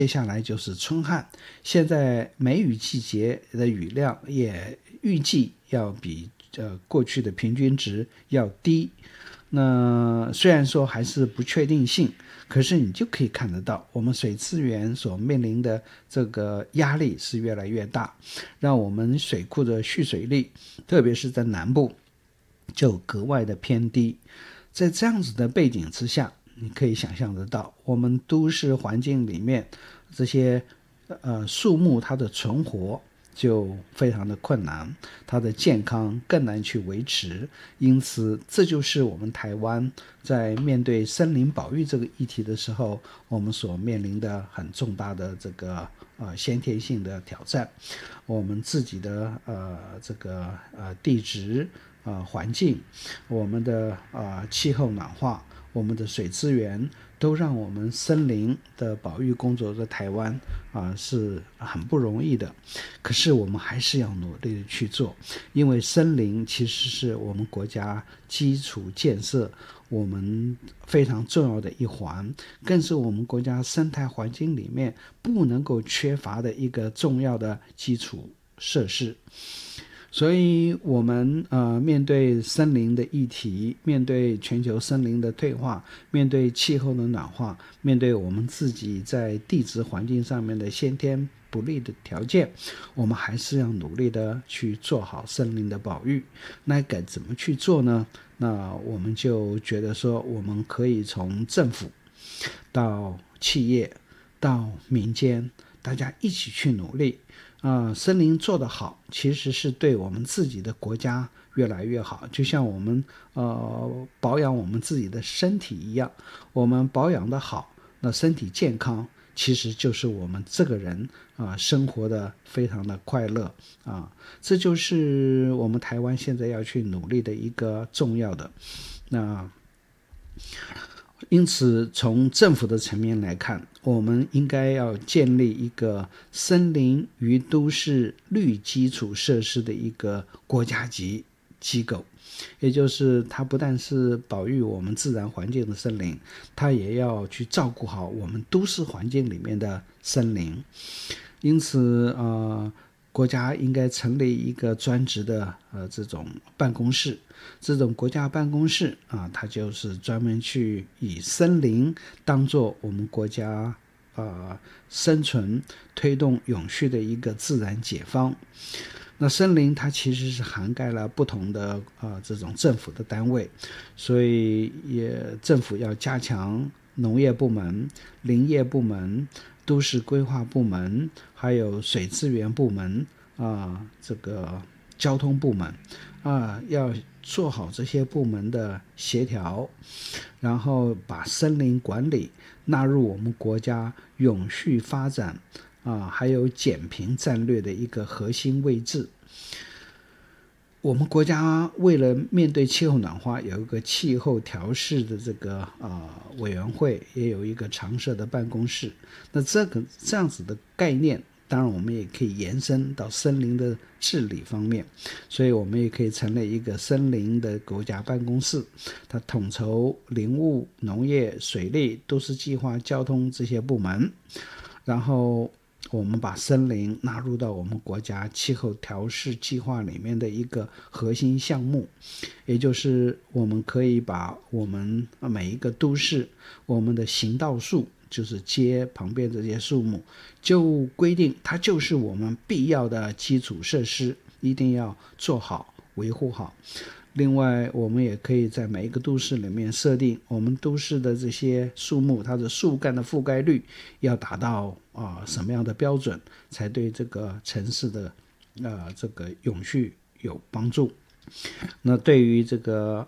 接下来就是春旱，现在梅雨季节的雨量也预计要比过去的平均值要低。那虽然说还是不确定性，可是你就可以看得到，我们水资源所面临的这个压力是越来越大，让我们水库的蓄水率，特别是在南部，就格外的偏低。在这样子的背景之下，你可以想象得到，我们都市环境里面这些树木它的存活就非常的困难，它的健康更难去维持。因此这就是我们台湾在面对森林保育这个议题的时候，我们所面临的很重大的这个先天性的挑战。我们自己的地质环境，我们的气候暖化，我们的水资源，都让我们森林的保育工作在台湾是很不容易的。可是我们还是要努力的去做，因为森林其实是我们国家基础建设我们非常重要的一环，更是我们国家生态环境里面不能够缺乏的一个重要的基础设施。所以我们面对森林的议题，面对全球森林的退化，面对气候的暖化，面对我们自己在地质环境上面的先天不利的条件，我们还是要努力的去做好森林的保育。那该怎么去做呢？那我们就觉得说，我们可以从政府到企业到民间，大家一起去努力。森林做得好，其实是对我们自己的国家越来越好。就像我们保养我们自己的身体一样，我们保养得好，那身体健康，其实就是我们这个人生活的非常的快乐这就是我们台湾现在要去努力的一个重要的。那因此从政府的层面来看，我们应该要建立一个森林与都市绿基础设施的一个国家级机构，也就是它不但是保育我们自然环境的森林，它也要去照顾好我们都市环境里面的森林。因此国家应该成立一个专职的这种办公室，这种国家办公室它就是专门去以森林当做我们国家生存推动永续的一个自然解方。那森林它其实是涵盖了不同的这种政府的单位，所以政府要加强农业部门、林业部门、都市规划部门，还有水资源部门这个交通部门要做好这些部门的协调，然后把森林管理纳入我们国家永续发展还有减贫战略的一个核心位置。我们国家为了面对气候暖化，有一个气候调试的这个委员会，也有一个常设的办公室。那这样子的概念，当然我们也可以延伸到森林的治理方面，所以我们也可以成立一个森林的国家办公室，它统筹林务、农业、水利、都市计划、交通这些部门，然后我们把森林纳入到我们国家气候调试计划里面的一个核心项目，也就是我们可以把我们每一个都市，我们的行道树，就是街旁边这些树木，就规定它就是我们必要的基础设施，一定要做好维护好。另外我们也可以在每一个都市里面设定我们都市的这些树木，它的树干的覆盖率要达到什么样的标准，才对这个城市的这个永续有帮助。那对于这个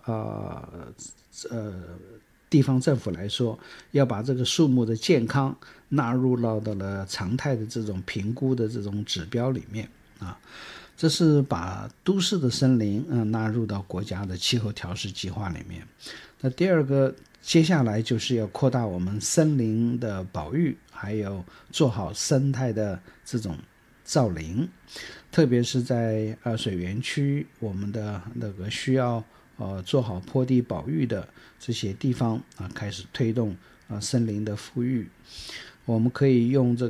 地方政府来说，要把这个树木的健康纳入到了常态的这种评估的这种指标里面这是把都市的森林纳入到国家的气候调试计划里面。那第二个，接下来就是要扩大我们森林的保育，还有做好生态的这种造林，特别是在水源区，我们的那个需要做好坡地保育的这些地方开始推动森林的复育。我们可以用这